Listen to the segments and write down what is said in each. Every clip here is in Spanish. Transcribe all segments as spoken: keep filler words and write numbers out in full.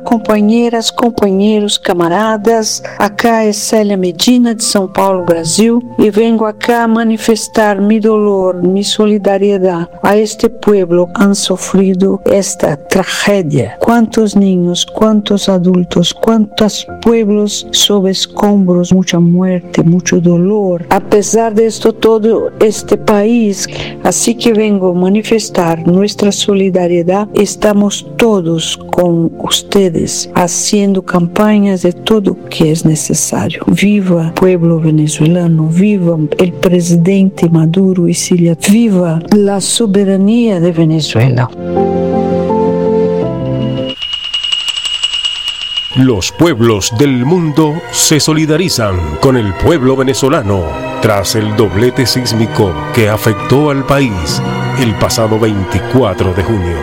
companheiras, companheiros, camaradas. Acá é Célia Medina de São Paulo, Brasil, e vengo acá a manifestar mi dolor, mi solidariedad a este pueblo que han sufrido esta tragedia. Cuántos niños, cuántos adultos, cuántos pueblos sob escombros, mucha muerte, mucho dolor. A pesar de esto todo, este país, así que vengo a manifestar nuestra solidariedad. Estamos todos con ustedes haciendo campañas de todo que es necesario. Viva el pueblo venezolano, viva el presidente Maduro y Cilia, viva la soberanía de Venezuela. Los pueblos del mundo se solidarizan con el pueblo venezolano tras el doblete sísmico que afectó al país el pasado veinticuatro de junio.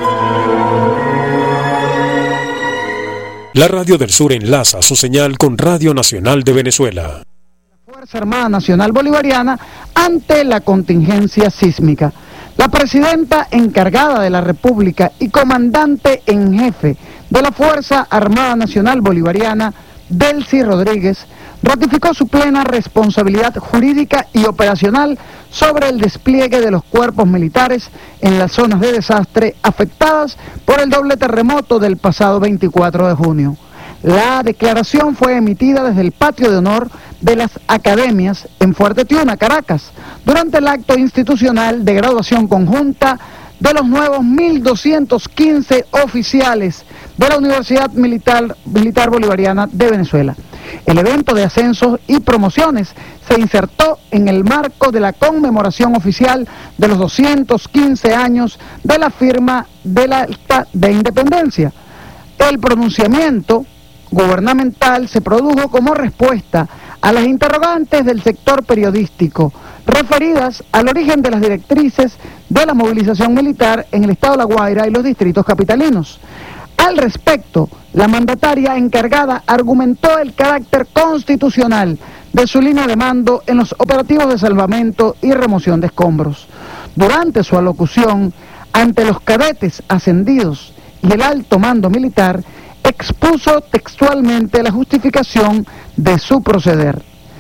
La Radio del Sur enlaza su señal con Radio Nacional de Venezuela. La Fuerza Armada Nacional Bolivariana ante la contingencia sísmica. La presidenta encargada de la República y comandante en jefe de la Fuerza Armada Nacional Bolivariana, Delcy Rodríguez, ratificó su plena responsabilidad jurídica y operacional sobre el despliegue de los cuerpos militares en las zonas de desastre afectadas por el doble terremoto del pasado veinticuatro de junio. La declaración fue emitida desde el patio de honor de las academias en Fuerte Tiuna, Caracas, durante el acto institucional de graduación conjunta de los nuevos mil doscientos quince oficiales de la Universidad Militar, Militar Bolivariana de Venezuela. El evento de ascensos y promociones se insertó en el marco de la conmemoración oficial de los doscientos quince años de la firma de la Acta de Independencia. El pronunciamiento gubernamental se produjo como respuesta a las interrogantes del sector periodístico referidas al origen de las directrices de la movilización militar en el estado de La Guaira y los distritos capitalinos. Al respecto, la mandataria encargada argumentó el carácter constitucional de su línea de mando en los operativos de salvamento y remoción de escombros. Durante su alocución ante los cadetes ascendidos y el alto mando militar, expuso textualmente la justificación de su proceder.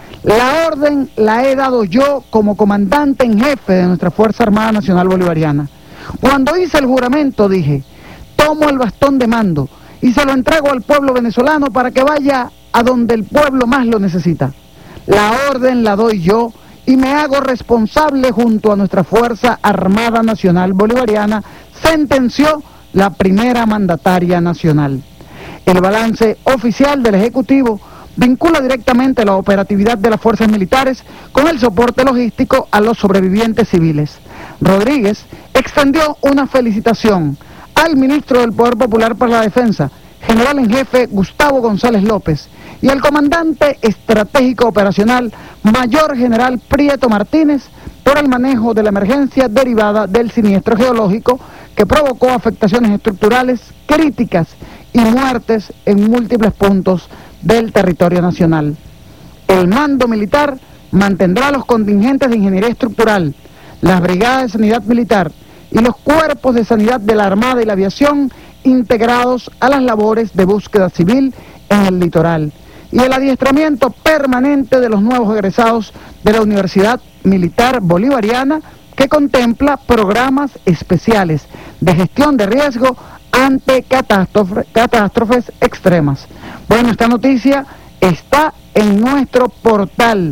La orden la he dado yo como comandante en jefe de nuestra Fuerza Armada Nacional Bolivariana. Cuando hice el juramento dije, tomo el bastón de mando y se lo entrego al pueblo venezolano para que vaya a donde el pueblo más lo necesita. La orden la doy yo y me hago responsable junto a nuestra Fuerza Armada Nacional Bolivariana, sentenció la primera mandataria nacional. El balance oficial del Ejecutivo vincula directamente la operatividad de las fuerzas militares con el soporte logístico a los sobrevivientes civiles. Rodríguez extendió una felicitación al ministro del Poder Popular para la Defensa, general en jefe Gustavo González López, y al comandante estratégico operacional mayor general Prieto Martínez por el manejo de la emergencia derivada del siniestro geológico que provocó afectaciones estructurales críticas y muertes en múltiples puntos del territorio nacional. El mando militar mantendrá los contingentes de ingeniería estructural, las brigadas de sanidad militar y los cuerpos de sanidad de la Armada y la Aviación integrados a las labores de búsqueda civil en el litoral y el adiestramiento permanente de los nuevos egresados de la Universidad Militar Bolivariana, que contempla programas especiales de gestión de riesgo ante catástrofe, catástrofes extremas. Bueno, esta noticia está en nuestro portal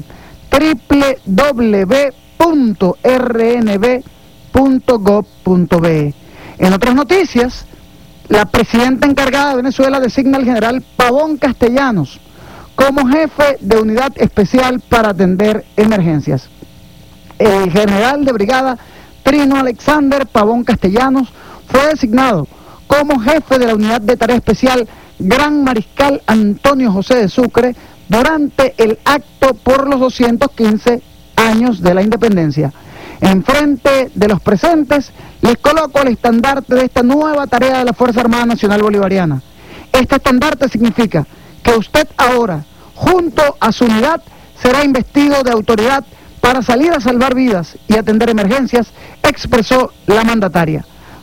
doble u doble u doble u punto r n b punto gov punto b e. En otras noticias, la presidenta encargada de Venezuela designa al general Pavón Castellanos como jefe de unidad especial para atender emergencias. El general de brigada Trino Alexander Pavón Castellanos fue designado como jefe de la unidad de tarea especial Gran Mariscal Antonio José de Sucre durante el acto por los doscientos quince años de la independencia. Enfrente de los presentes les coloco el estandarte de esta nueva tarea de la Fuerza Armada Nacional Bolivariana. Este estandarte significa que usted ahora, junto a su unidad, será investido de autoridad para salir a salvar vidas y atender emergencias, expresó la mandataria.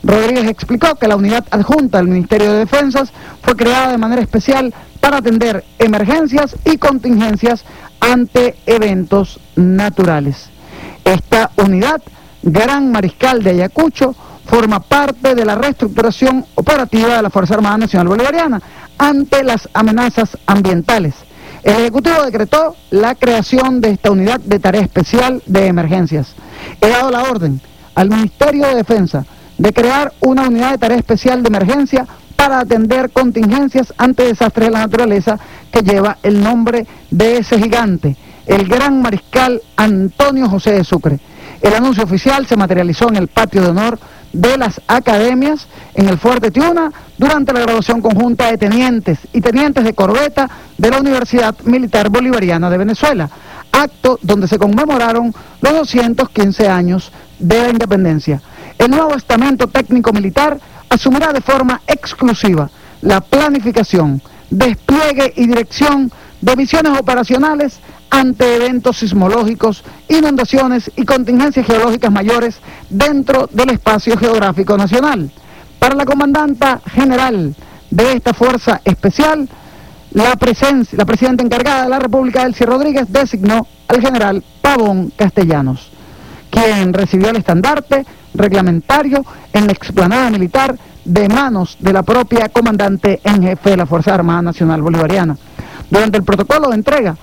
Rodríguez explicó que la unidad adjunta del Ministerio de Defensas fue creada de manera especial para atender emergencias y contingencias ante eventos naturales. Esta unidad, Gran Mariscal de Ayacucho, forma parte de la reestructuración operativa de la Fuerza Armada Nacional Bolivariana ante las amenazas ambientales. El Ejecutivo decretó la creación de esta unidad de tarea especial de emergencias. He dado la orden al Ministerio de Defensa de crear una unidad de tarea especial de emergencia para atender contingencias ante desastres de la naturaleza que lleva el nombre de ese gigante, el Gran Mariscal Antonio José de Sucre. El anuncio oficial se materializó en el patio de honor de las academias en el Fuerte Tiuna durante la graduación conjunta de tenientes y tenientes de corbeta de la Universidad Militar Bolivariana de Venezuela, acto donde se conmemoraron los doscientos quince años de la independencia. El nuevo estamento técnico militar asumirá de forma exclusiva la planificación, despliegue y dirección de misiones operacionales ante eventos sismológicos, inundaciones y contingencias geológicas mayores dentro del espacio geográfico nacional. Para la comandanta general de esta fuerza especial, la, presencia, la presidenta encargada de la República, Delcy Rodríguez, designó al general Pavón Castellanos, quien recibió el estandarte reglamentario en la explanada militar de manos de la propia comandante en jefe de la Fuerza Armada Nacional Bolivariana. Durante el protocolo de entrega,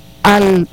al,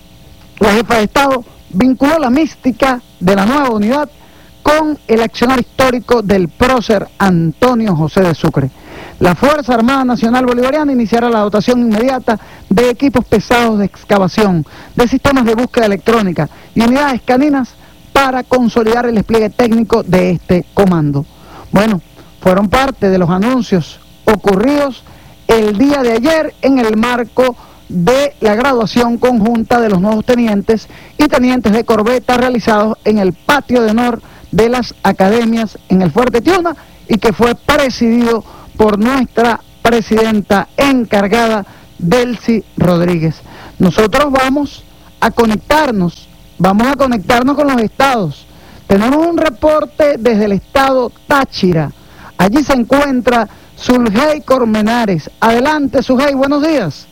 la jefa de Estado vinculó la mística de la nueva unidad con el accionar histórico del prócer Antonio José de Sucre. La Fuerza Armada Nacional Bolivariana iniciará la dotación inmediata de equipos pesados de excavación, de sistemas de búsqueda electrónica y unidades caninas para consolidar el despliegue técnico de este comando. Bueno, fueron parte de los anuncios ocurridos el día de ayer en el marco de la graduación conjunta de los nuevos tenientes y tenientes de corbeta realizados en el patio de honor de las academias en el Fuerte Tiuna y que fue presidido por nuestra presidenta encargada, Delcy Rodríguez. Nosotros vamos a conectarnos, vamos a conectarnos con los estados. Tenemos un reporte desde el estado Táchira. Allí se encuentra Sulgey Cormenares. Adelante, Sulgey, buenos días.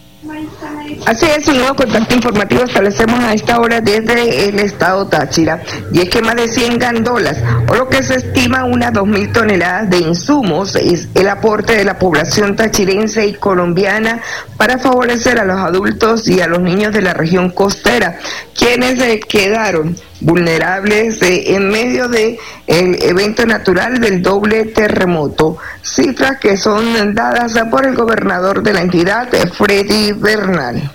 Así es, un nuevo contacto informativo establecemos a esta hora desde el estado Táchira, y es que más de cien gandolas, o lo que se estima unas dos mil toneladas de insumos, es el aporte de la población tachirense y colombiana para favorecer a los adultos y a los niños de la región costera, quienes eh, quedaron vulnerables eh, en medio de el evento natural del doble terremoto, cifras que son dadas por el gobernador de la entidad, Freddy Bernal.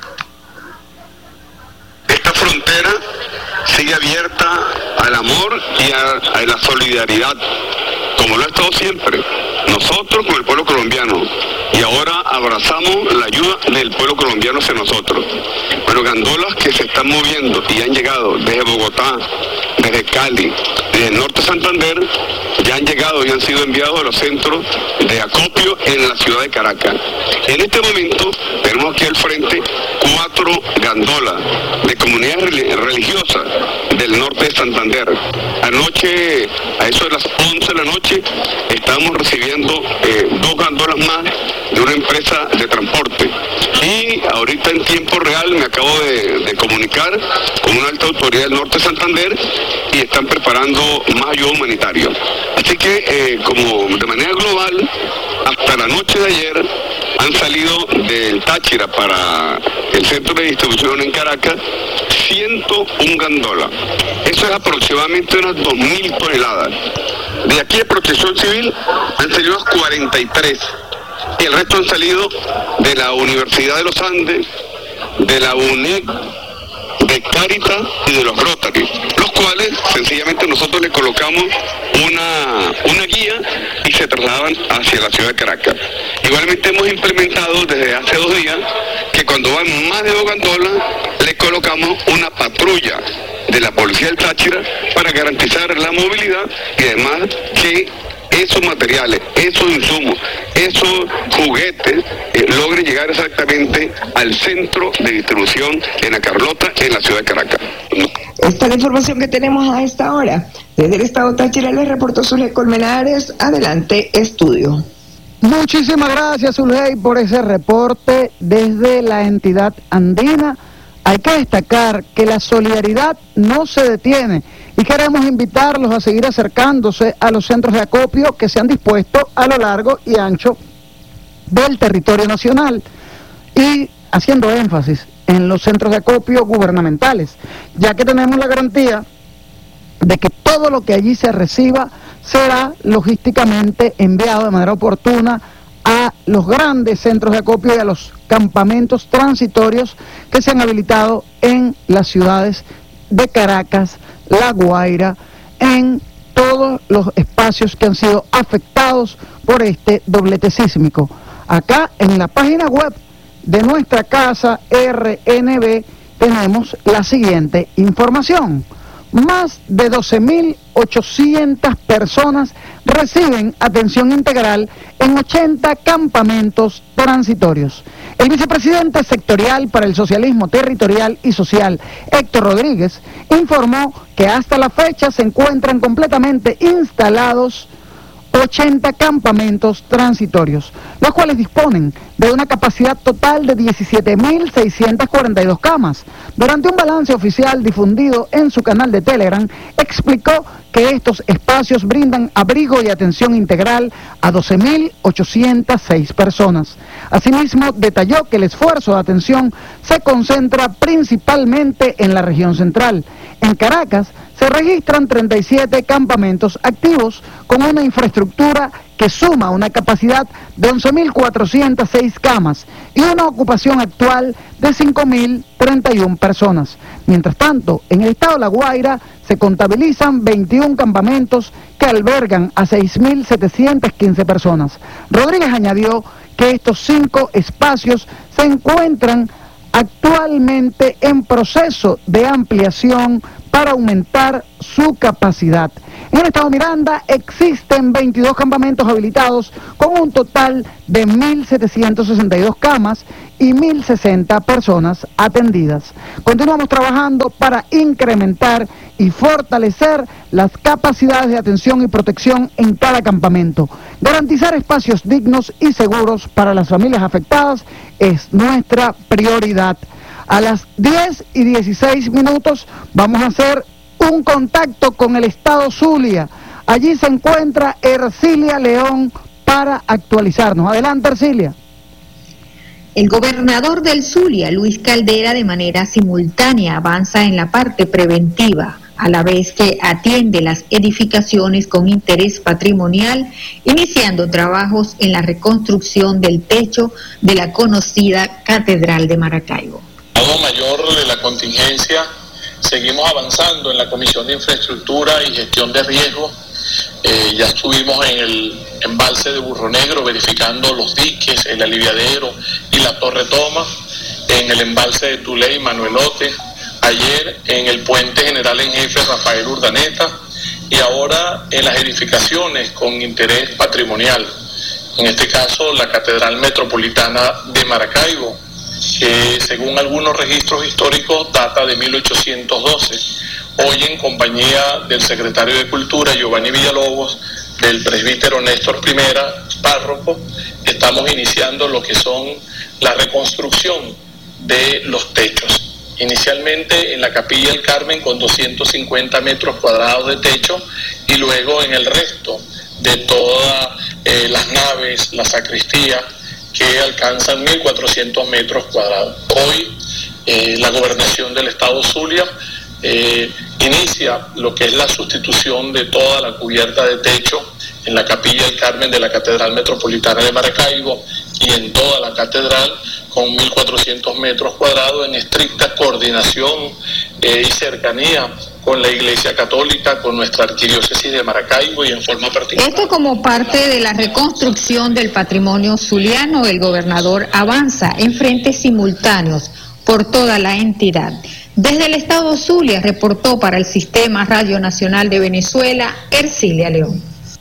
Esta frontera sigue abierta al amor y a, a la solidaridad, como lo ha estado siempre, nosotros con el pueblo colombiano, y ahora abrazamos la ayuda del pueblo colombiano hacia nosotros. Bueno, gandolas que se están moviendo y han llegado desde Bogotá, desde Cali, desde el norte de Santander, ya han llegado y han sido enviados a los centros de acopio en la ciudad de Caracas. En este momento tenemos aquí al frente cuatro gandolas de comunidades religiosas del norte de Santander. Anoche, a eso de las once de la noche, estábamos recibiendo eh, dos gandolas más de una empresa de transporte. Y ahorita en tiempo real me acabo de, de comunicar con una alta autoridad del norte de Santander y están preparando más ayuda humanitaria. Así que, eh, como de manera global, hasta la noche de ayer han salido del Táchira para el centro de distribución en Caracas ciento uno gandolas. Eso es aproximadamente unas dos mil toneladas. De aquí de Protección Civil han salido cuarenta y tres. Y el resto han salido de la Universidad de los Andes, de la U N E C, de Cáritas y de los Rotary, los cuales sencillamente nosotros le colocamos una, una guía y se trasladan hacia la ciudad de Caracas. Igualmente hemos implementado desde hace dos días que cuando van más de dos gandolas le colocamos una patrulla de la policía del Táchira para garantizar la movilidad y además que esos materiales, esos insumos, esos juguetes eh, logren llegar exactamente al centro de distribución en La Carlota, en la ciudad de Caracas. Esta es la información que tenemos a esta hora. Desde el estado Táchira les reportó Zuley Colmenares. Adelante, estudio. Muchísimas gracias, Zuley, por ese reporte desde la entidad andina. Hay que destacar que la solidaridad no se detiene y queremos invitarlos a seguir acercándose a los centros de acopio que se han dispuesto a lo largo y ancho del territorio nacional y haciendo énfasis en los centros de acopio gubernamentales, ya que tenemos la garantía de que todo lo que allí se reciba será logísticamente enviado de manera oportuna a los grandes centros de acopio y a los campamentos transitorios que se han habilitado en las ciudades de Caracas, La Guaira, en todos los espacios que han sido afectados por este doblete sísmico. Acá en la página web de nuestra casa R N B tenemos la siguiente información. Más de doce mil ochocientas personas reciben atención integral en ochenta campamentos transitorios. El vicepresidente sectorial para el socialismo territorial y social, Héctor Rodríguez, informó que hasta la fecha se encuentran completamente instalados ochenta campamentos transitorios, los cuales disponen de una capacidad total de diecisiete mil seiscientas cuarenta y dos camas. Durante un balance oficial difundido en su canal de Telegram, explicó que estos espacios brindan abrigo y atención integral a doce mil ochocientas seis personas. Asimismo, detalló que el esfuerzo de atención se concentra principalmente en la región central. En Caracas se registran treinta y siete campamentos activos con una infraestructura que suma una capacidad de once mil cuatrocientas seis camas y una ocupación actual de cinco mil treinta y una personas. Mientras tanto, en el estado de La Guaira se contabilizan veintiún campamentos que albergan a seis mil setecientas quince personas. Rodríguez añadió que estos cinco espacios se encuentran actualmente en proceso de ampliación para aumentar su capacidad. En el estado Miranda existen veintidós campamentos habilitados con un total de mil setecientas sesenta y dos camas y mil sesenta personas atendidas. Continuamos trabajando para incrementar y fortalecer las capacidades de atención y protección en cada campamento. Garantizar espacios dignos y seguros para las familias afectadas es nuestra prioridad. A las diez y dieciséis minutos vamos a hacer un contacto con el estado Zulia. Allí se encuentra Ercilia León para actualizarnos. Adelante, Ercilia. El gobernador del Zulia, Luis Caldera, de manera simultánea avanza en la parte preventiva, a la vez que atiende las edificaciones con interés patrimonial, iniciando trabajos en la reconstrucción del techo de la conocida Catedral de Maracaibo. Estado mayor de la contingencia, seguimos avanzando en la Comisión de Infraestructura y Gestión de Riesgos. Eh, ya estuvimos en el embalse de Burro Negro verificando los diques, el aliviadero y la torre toma, en el embalse de Tuley, Manuelote, ayer en el puente general en jefe Rafael Urdaneta y ahora en las edificaciones con interés patrimonial, en este caso la Catedral Metropolitana de Maracaibo, que según algunos registros históricos data de mil ochocientos doce. Hoy en compañía del secretario de Cultura, Giovanni Villalobos, del presbítero Néstor Primera, párroco, estamos iniciando lo que son la reconstrucción de los techos. Inicialmente en la Capilla del Carmen con doscientos cincuenta metros cuadrados de techo y luego en el resto de todas eh, las naves, la sacristía, que alcanzan mil cuatrocientos metros cuadrados. Hoy eh, la gobernación del estado Zulia eh, inicia lo que es la sustitución de toda la cubierta de techo en la Capilla del Carmen de la Catedral Metropolitana de Maracaibo y en toda la catedral con mil cuatrocientos metros cuadrados en estricta coordinación eh, y cercanía con la Iglesia Católica, con nuestra arquidiócesis de Maracaibo y en forma particular. Esto como parte de la reconstrucción del patrimonio zuliano, el gobernador avanza en frentes simultáneos por toda la entidad. Desde el estado Zulia reportó para el Sistema Radio Nacional de Venezuela, Ercilia León.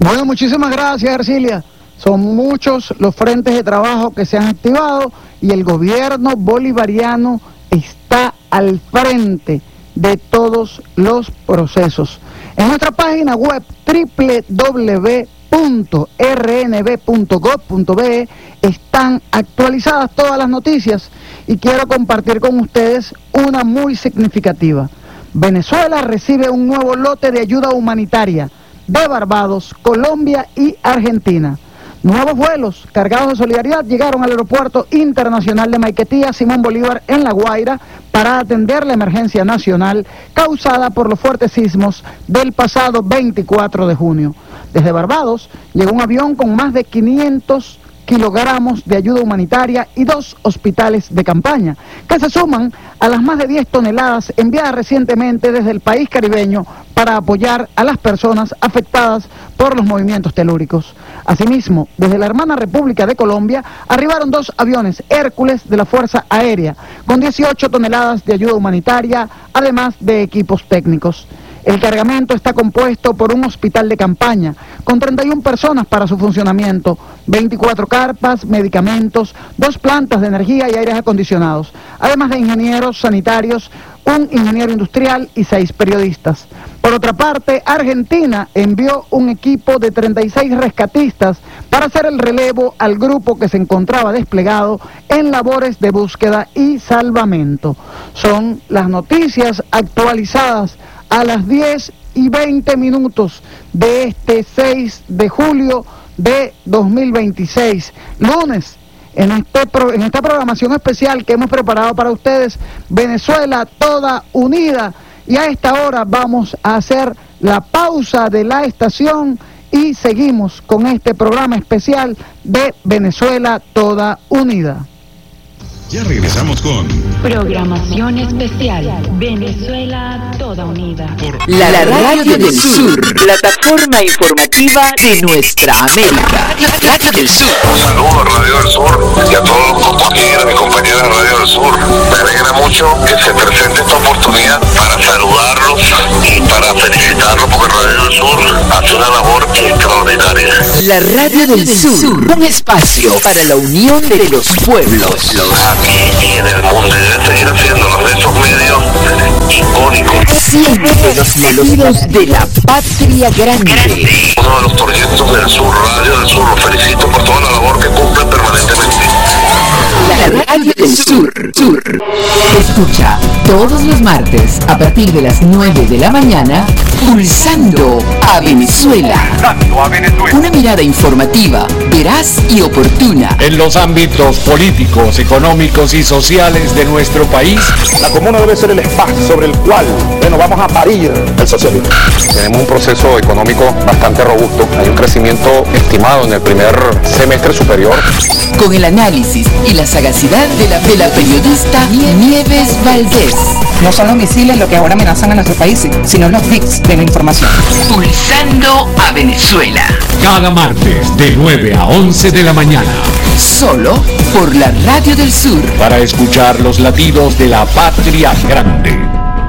Bueno, muchísimas gracias, Ercilia. Son muchos los frentes de trabajo que se han activado y el gobierno bolivariano está al frente de todos los procesos. En nuestra página web doble u doble u doble u punto r n b punto gov punto b e están actualizadas todas las noticias y quiero compartir con ustedes una muy significativa. Venezuela recibe un nuevo lote de ayuda humanitaria de Barbados, Colombia y Argentina. Nuevos vuelos cargados de solidaridad llegaron al aeropuerto internacional de Maiquetía Simón Bolívar en La Guaira para atender la emergencia nacional causada por los fuertes sismos del pasado veinticuatro de junio. Desde Barbados llegó un avión con más de quinientos kilogramos de ayuda humanitaria y dos hospitales de campaña, que se suman a las más de diez toneladas enviadas recientemente desde el país caribeño para apoyar a las personas afectadas por los movimientos telúricos. Asimismo, desde la hermana República de Colombia arribaron dos aviones Hércules de la Fuerza Aérea con dieciocho toneladas de ayuda humanitaria, además de equipos técnicos. El cargamento está compuesto por un hospital de campaña con treinta y una personas para su funcionamiento, veinticuatro carpas, medicamentos, dos plantas de energía y aires acondicionados, además de ingenieros sanitarios, un ingeniero industrial y seis periodistas. Por otra parte, Argentina envió un equipo de treinta y seis rescatistas para hacer el relevo al grupo que se encontraba desplegado en labores de búsqueda y salvamento. Son las noticias actualizadas a las diez y veinte minutos de este seis de julio de dos mil veintiséis, lunes, en, este pro, en esta programación especial que hemos preparado para ustedes, Venezuela toda unida, y a esta hora vamos a hacer la pausa de la estación y seguimos con este programa especial de Venezuela toda unida. Ya regresamos con programación especial Venezuela toda unida por la, la Radio del Sur, plataforma informativa de nuestra América. Radio del Sur. Un saludo a Radio del Sur y a todos los compañeros y compañeras de Radio del Sur. Me alegra mucho que se presente esta oportunidad para saludarlos y para felicitarlos porque Radio del Sur hace una labor extraordinaria. La Radio del Sur, un espacio para la unión de los pueblos. Aquí y en el mundo deben seguir haciéndolo de esos medios icónicos. Siempre los latidos de la patria grande. Uno de los proyectos del Sur, Radio del Sur, los felicito por toda la labor que cumplen permanentemente. La Radio del Sur, Sur. Escucha todos los martes a partir de las nueve de la mañana, Pulsando a Venezuela. Una mirada informativa, veraz y oportuna en los ámbitos políticos, económicos y sociales de nuestro país. La comuna debe ser el espacio sobre el cual, bueno, vamos a parir el socialismo. Tenemos un proceso económico bastante robusto. Hay un crecimiento estimado en el primer semestre superior. Con el análisis y la sagacidad de la, de la periodista Nieves Valdés. No son los misiles lo que ahora amenazan a nuestro país, sino los bits de la información. Pulsando a Venezuela. Cada martes de nueve a once de la mañana. Solo por la Radio del Sur. Para escuchar los latidos de la patria grande.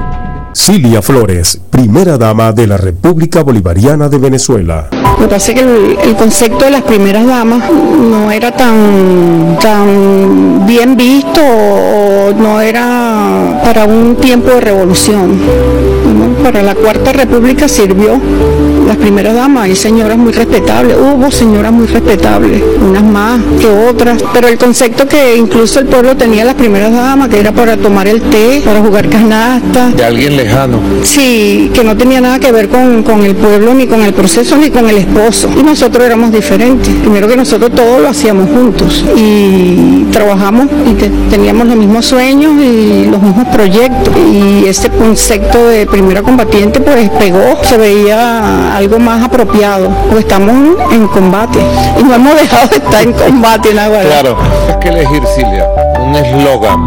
Cilia Flores, primera dama de la República Bolivariana de Venezuela. Lo que pasa es que el, el concepto de las primeras damas no era tan, tan bien visto o no era para un tiempo de revolución. ¿No? Para la Cuarta República sirvió las primeras damas, hay señoras muy respetables, hubo señoras muy respetables, unas más que otras, pero el concepto que incluso el pueblo tenía las primeras damas, que era para tomar el té, para jugar canasta. De alguien lejano. Sí, que no tenía nada que ver con, con el pueblo, ni con el proceso, ni con el esposo. Y nosotros éramos diferentes. Primero que nosotros todo lo hacíamos juntos y trabajamos y te, teníamos los mismos sueños y los mismos proyectos. Y ese concepto de primera combatiente pues pegó, se veía algo más apropiado, porque estamos en combate y no hemos dejado de estar en combate en Aguadá. Claro, hay que elegir, Cilia, un eslogan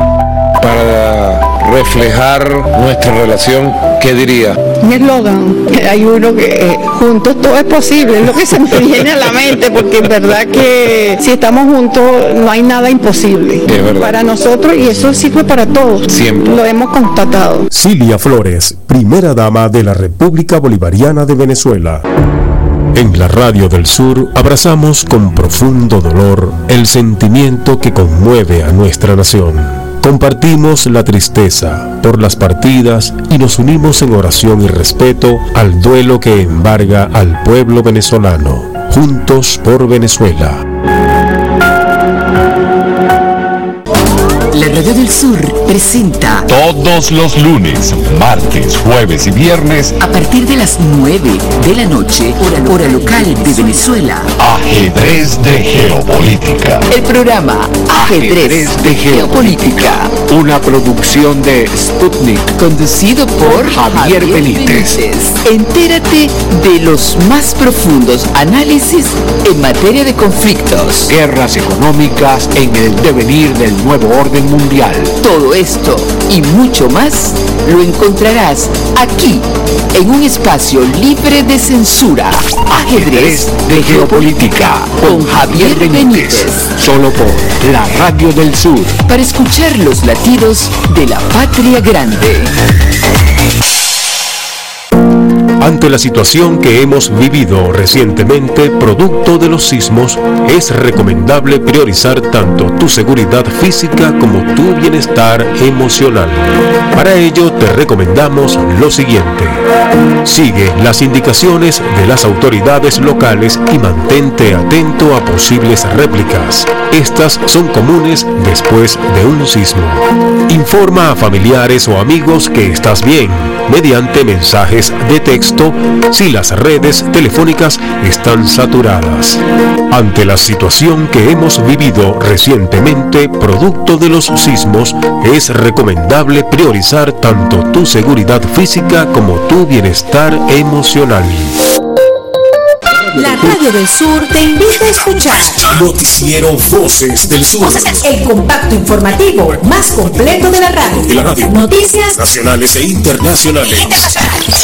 para reflejar nuestra relación. ¿Qué diría? Un eslogan, hay uno que eh, juntos todo es posible, es lo que se me viene a la mente, porque es verdad que si estamos juntos no hay nada imposible para nosotros, y eso sirve para todos. Siempre. Lo hemos constatado. Cilia Flores, primera dama de la República Bolivariana de Venezuela. En la Radio del Sur abrazamos con profundo dolor el sentimiento que conmueve a nuestra nación. Compartimos la tristeza por las partidas y nos unimos en oración y respeto al duelo que embarga al pueblo venezolano. Juntos por Venezuela. La Radio del Sur presenta todos los lunes, martes, jueves y viernes a partir de las nueve de la noche, hora, hora local de Venezuela. Ajedrez de Geopolítica. El programa Ajedrez, Ajedrez de Geopolítica. Una producción de Sputnik. Conducido por Javier, Javier Benítez. Benítez. Entérate de los más profundos análisis en materia de conflictos, guerras económicas en el devenir del nuevo orden mundial. Todo esto y mucho más lo encontrarás aquí, en un espacio libre de censura. Ajedrez de Geopolítica con Javier Benítez. Solo por la Radio del Sur. Para escuchar los latidos de la patria grande. Ante la situación que hemos vivido recientemente producto de los sismos, es recomendable priorizar tanto tu seguridad física como tu bienestar emocional. Para ello te recomendamos lo siguiente. Sigue las indicaciones de las autoridades locales y mantente atento a posibles réplicas. Estas son comunes después de un sismo. Informa a familiares o amigos que estás bien mediante mensajes de texto si las redes telefónicas están saturadas. Ante la situación que hemos vivido recientemente producto de los sismos, es recomendable priorizar tanto tu seguridad física como tu bienestar emocional. La Radio del Sur te invita a escuchar Noticiero Voces del Sur, el compacto informativo más completo de la radio. De la radio. Noticias nacionales e internacionales.